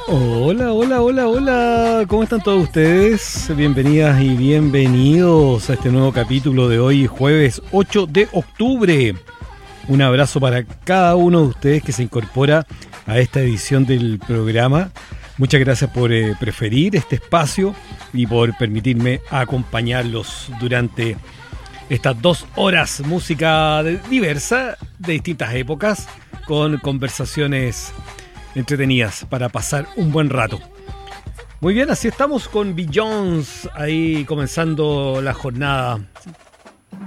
Hola, hola, hola, hola, ¿cómo están todos ustedes? Bienvenidas y bienvenidos a este nuevo capítulo de hoy, jueves 8 de octubre. Un abrazo para cada uno de ustedes que se incorpora a esta edición del programa. Muchas gracias por preferir este espacio y por permitirme acompañarlos durante estas 2 horas, música diversa de distintas épocas, con conversaciones entretenidas para pasar un buen rato. Muy bien, así estamos con Beyoncé ahí comenzando la jornada.